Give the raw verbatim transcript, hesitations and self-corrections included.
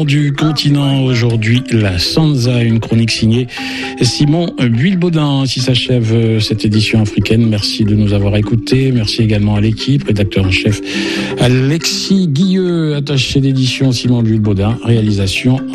Du continent aujourd'hui, la Sansa, une chronique signée Simon Buil-Baudin. Ainsi s'achève cette édition africaine. Merci de nous avoir écoutés. Merci également à l'équipe, rédacteur en chef Alexis Guilleux, attaché d'édition Simon Buil-Baudin, réalisation